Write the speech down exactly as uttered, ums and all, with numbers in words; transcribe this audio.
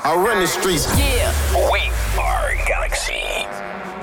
I run the streets. Yeah. We are Galaxy.